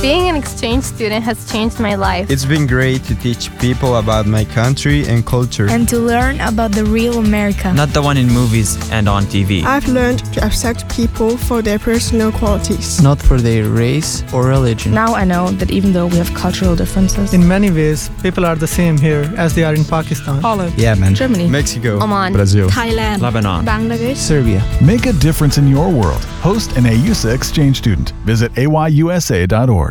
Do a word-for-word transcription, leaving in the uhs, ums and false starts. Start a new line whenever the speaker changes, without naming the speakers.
Being an exchange student has changed my life.
It's been great to teach people about my country and culture.
And to learn about the real America.
Not the one in movies and on T V.
I've learned to accept people for their personal qualities.
Not for their race or religion.
Now I know that even though we have cultural differences,
in many ways, people are the same here as they are in Pakistan, Holland,
Yemen,
Germany,
Mexico,
Oman,
Brazil,
Thailand,
Lebanon,
Bangladesh,
Serbia.
Make a difference in your world. Host an A U S A exchange student. Visit A Y U S A dot org.